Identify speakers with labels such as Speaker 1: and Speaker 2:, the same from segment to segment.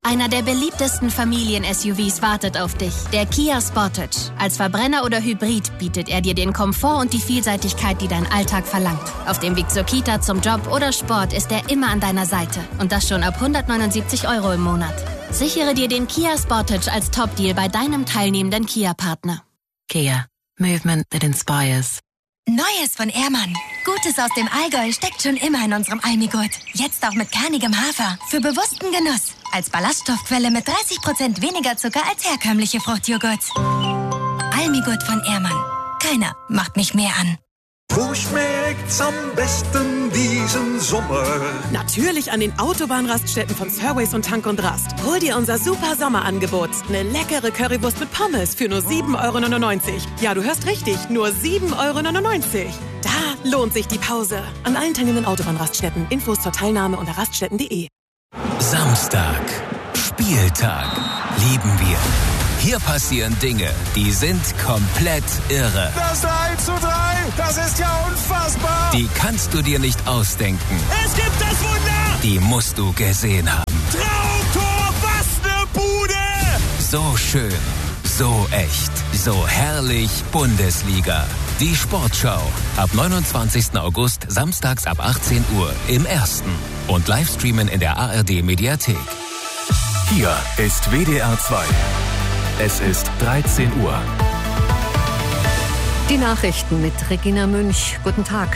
Speaker 1: Einer der beliebtesten Familien-SUVs wartet auf dich. Der Kia Sportage. Als Verbrenner oder Hybrid bietet er dir den Komfort und die Vielseitigkeit, die dein Alltag verlangt. Auf dem Weg zur Kita, zum Job oder Sport ist er immer an deiner Seite. Und das schon ab 179 € im Monat. Sichere dir den Kia Sportage als Top-Deal bei deinem teilnehmenden Kia-Partner.
Speaker 2: Kia. Movement that inspires.
Speaker 3: Neues von Ehrmann. Gutes aus dem Allgäu steckt schon immer in unserem Almigurt. Jetzt auch mit kernigem Hafer. Für bewussten Genuss. Als Ballaststoffquelle mit 30% weniger Zucker als herkömmliche Fruchtjoghurts. Almigurt von Ehrmann. Keiner macht mich mehr an.
Speaker 4: Wo schmeckt's am besten diesen Sommer?
Speaker 5: Natürlich an den Autobahnraststätten von Surways und Tank und Rast. Hol dir unser super Sommerangebot. Eine leckere Currywurst mit Pommes für nur 7,99 €. Ja, du hörst richtig, nur 7,99 €. Da lohnt sich die Pause. An allen teilnehmenden Autobahnraststätten. Infos zur Teilnahme unter raststätten.de.
Speaker 6: Samstag. Spieltag. Lieben wir. Hier passieren Dinge, die sind komplett irre.
Speaker 4: Das 3:3, das ist ja unfassbar.
Speaker 6: Die kannst du dir nicht ausdenken.
Speaker 4: Es gibt das Wunder.
Speaker 6: Die musst du gesehen haben.
Speaker 4: Traumtor, was ne Bude.
Speaker 6: So schön, so echt, so herrlich Bundesliga. Die Sportschau. Ab 29. August, samstags ab 18 Uhr im Ersten. Und Livestreamen in der ARD-Mediathek.
Speaker 7: Hier ist WDR 2. Es ist 13 Uhr.
Speaker 8: Die Nachrichten mit Regina Münch. Guten Tag.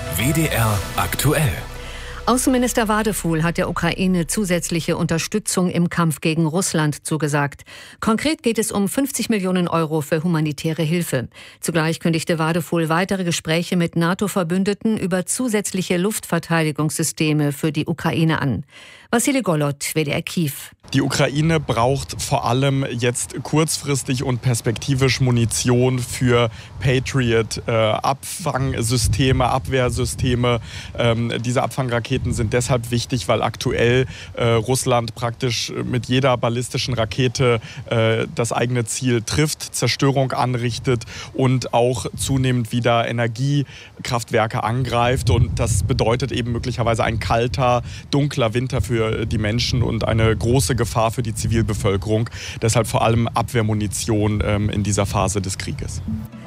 Speaker 7: WDR aktuell.
Speaker 8: Außenminister Wadefuhl hat der Ukraine zusätzliche Unterstützung im Kampf gegen Russland zugesagt. Konkret geht es um 50 Millionen € für humanitäre Hilfe. Zugleich kündigte Wadefuhl weitere Gespräche mit NATO-Verbündeten über zusätzliche Luftverteidigungssysteme für die Ukraine an. Wassili Golot, WDR Kiew.
Speaker 9: Die Ukraine braucht vor allem jetzt kurzfristig und perspektivisch Munition für Patriot, Abfangsysteme, Abwehrsysteme. Diese Abfangraketen sind deshalb wichtig, weil aktuell Russland praktisch mit jeder ballistischen Rakete das eigene Ziel trifft, Zerstörung anrichtet und auch zunehmend wieder Energiekraftwerke angreift. Und das bedeutet eben möglicherweise ein kalter, dunkler Winter für die Menschen und eine große Gefahr für die Zivilbevölkerung. Deshalb vor allem Abwehrmunition in dieser Phase des Krieges.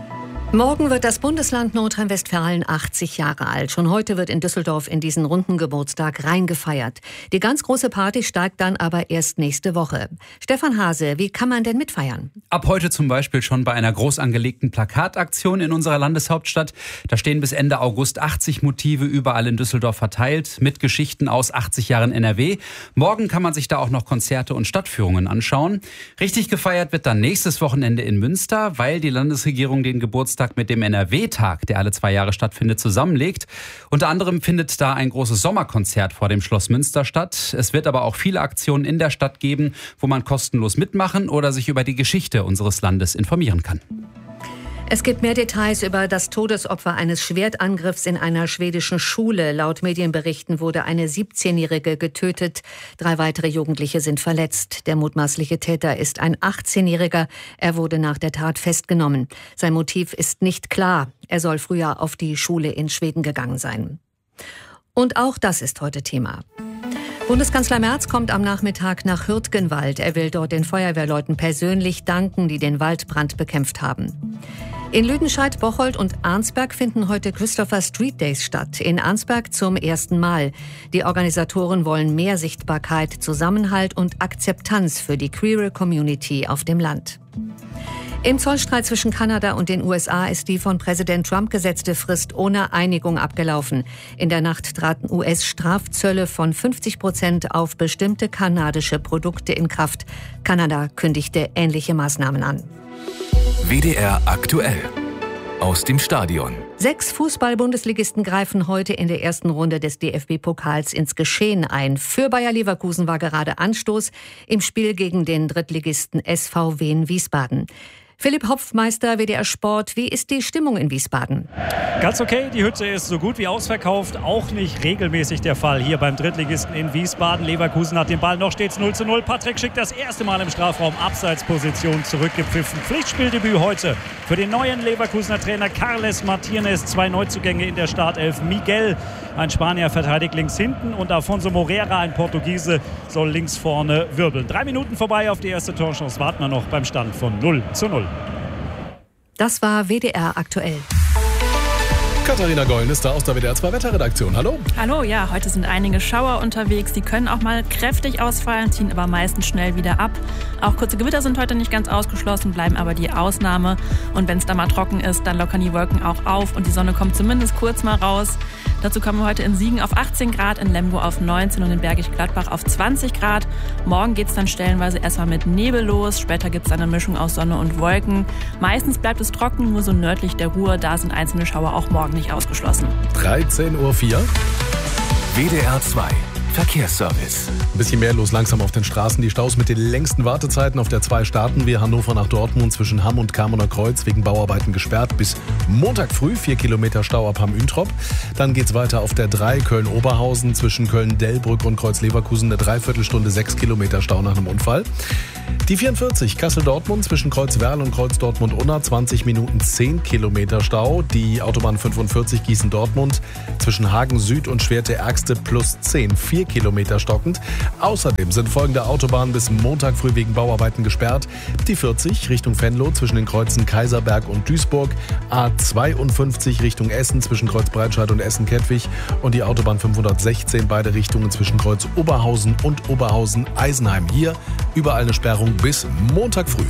Speaker 8: Morgen wird das Bundesland Nordrhein-Westfalen 80 Jahre alt. Schon heute wird in Düsseldorf in diesen runden Geburtstag rein gefeiert. Die ganz große Party steigt dann aber erst nächste Woche. Stefan Hase, wie kann man denn mitfeiern?
Speaker 10: Ab heute zum Beispiel schon bei einer groß angelegten Plakataktion in unserer Landeshauptstadt. Da stehen bis Ende August 80 Motive überall in Düsseldorf verteilt, mit Geschichten aus 80 Jahren NRW. Morgen kann man sich da auch noch Konzerte und Stadtführungen anschauen. Richtig gefeiert wird dann nächstes Wochenende in Münster, weil die Landesregierung den Geburtstag mit dem NRW-Tag, der alle 2 Jahre stattfindet, zusammenlegt. Unter anderem findet da ein großes Sommerkonzert vor dem Schloss Münster statt. Es wird aber auch viele Aktionen in der Stadt geben, wo man kostenlos mitmachen oder sich über die Geschichte unseres Landes informieren kann.
Speaker 8: Es gibt mehr Details über das Todesopfer eines Schwertangriffs in einer schwedischen Schule. Laut Medienberichten wurde eine 17-Jährige getötet. 3 weitere Jugendliche sind verletzt. Der mutmaßliche Täter ist ein 18-Jähriger. Er wurde nach der Tat festgenommen. Sein Motiv ist nicht klar. Er soll früher auf die Schule in Schweden gegangen sein. Und auch das ist heute Thema. Bundeskanzler Merz kommt am Nachmittag nach Hürtgenwald. Er will dort den Feuerwehrleuten persönlich danken, die den Waldbrand bekämpft haben. In Lüdenscheid, Bocholt und Arnsberg finden heute Christopher Street Days statt. In Arnsberg zum ersten Mal. Die Organisatoren wollen mehr Sichtbarkeit, Zusammenhalt und Akzeptanz für die queere Community auf dem Land. Im Zollstreit zwischen Kanada und den USA ist die von Präsident Trump gesetzte Frist ohne Einigung abgelaufen. In der Nacht traten US-Strafzölle von 50% auf bestimmte kanadische Produkte in Kraft. Kanada kündigte ähnliche Maßnahmen an.
Speaker 7: WDR aktuell. Aus dem Stadion.
Speaker 8: 6 Fußball-Bundesligisten greifen heute in der ersten Runde des DFB-Pokals ins Geschehen ein. Für Bayer Leverkusen war gerade Anstoß im Spiel gegen den Drittligisten SV Wien Wiesbaden. Philipp Hopfmeister, WDR Sport, wie ist die Stimmung in Wiesbaden?
Speaker 11: Ganz okay, die Hütte ist so gut wie ausverkauft, auch nicht regelmäßig der Fall hier beim Drittligisten in Wiesbaden. Leverkusen hat den Ball, noch steht's 0:0. Patrick Schick das erste Mal im Strafraum, Abseitsposition zurückgepfiffen. Pflichtspieldebüt heute für den neuen Leverkusener Trainer Carles Martínez. 2 Neuzugänge in der Startelf. Miguel Ein Spanier verteidigt links hinten und Afonso Moreira, ein Portugiese, soll links vorne wirbeln. 3 Minuten vorbei auf die erste Torchance. Warten wir noch beim Stand von 0:0.
Speaker 8: Das war WDR aktuell.
Speaker 12: Katharina Gollen ist da aus der WDR 2 Wetterredaktion. Hallo.
Speaker 13: Hallo, ja, heute sind einige Schauer unterwegs. Die können auch mal kräftig ausfallen, ziehen aber meistens schnell wieder ab. Auch kurze Gewitter sind heute nicht ganz ausgeschlossen, bleiben aber die Ausnahme. Und wenn es da mal trocken ist, dann lockern die Wolken auch auf und die Sonne kommt zumindest kurz mal raus. Dazu kommen wir heute in Siegen auf 18 Grad, in Lemgo auf 19 und in Bergisch Gladbach auf 20 Grad. Morgen geht es dann stellenweise erstmal mit Nebel los. Später gibt es eine Mischung aus Sonne und Wolken. Meistens bleibt es trocken, nur so nördlich der Ruhr. Da sind einzelne Schauer auch morgen nicht ausgeschlossen.
Speaker 12: 13:04 Uhr.
Speaker 7: WDR 2 Verkehrsservice.
Speaker 12: Ein bisschen mehr los langsam auf den Straßen. Die Staus mit den längsten Wartezeiten auf der 2 starten wir Hannover nach Dortmund zwischen Hamm und Kamerner Kreuz wegen Bauarbeiten gesperrt bis Montag früh. 4 Kilometer Stau ab Hamm-Üntrop. Dann geht's weiter auf der 3 Köln-Oberhausen zwischen Köln-Dellbrück und Kreuz-Leverkusen. Eine Dreiviertelstunde 6 Kilometer Stau nach einem Unfall. Die 44 Kassel-Dortmund zwischen Kreuzwerl und Kreuz-Dortmund-Unna 20 Minuten 10 Kilometer Stau. Die Autobahn 45 Gießen-Dortmund zwischen Hagen-Süd und Schwerte-Ärgste plus 10, 4 Kilometer stockend. Außerdem sind folgende Autobahnen bis Montag früh wegen Bauarbeiten gesperrt. Die 40 Richtung Venlo zwischen den Kreuzen Kaiserberg und Duisburg. A52 Richtung Essen zwischen Kreuz Breitscheid und Essen-Kettwig. Und die Autobahn 516 beide Richtungen zwischen Kreuz Oberhausen und Oberhausen-Eisenheim. Hier überall eine Sperrung bis Montag früh.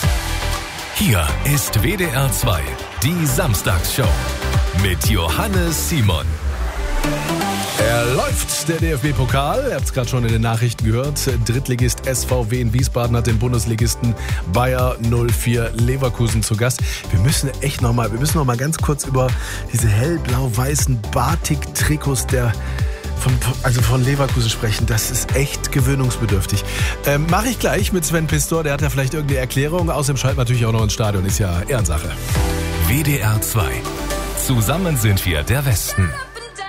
Speaker 7: Hier ist WDR 2, die Samstagsshow mit Johannes Simon.
Speaker 12: Er läuft, der DFB-Pokal. Ihr habt es gerade schon in den Nachrichten gehört. Drittligist SVW in Wiesbaden hat den Bundesligisten Bayer 04 Leverkusen zu Gast. Wir müssen noch mal ganz kurz über diese hellblau-weißen Batik-Trikots von Leverkusen sprechen. Das ist echt gewöhnungsbedürftig. Mache ich gleich mit Sven Pistor. Der hat ja vielleicht irgendeine Erklärung. Außerdem schalten wir natürlich auch noch ins Stadion. Ist ja Ehrensache.
Speaker 7: WDR 2. Zusammen sind wir der Westen.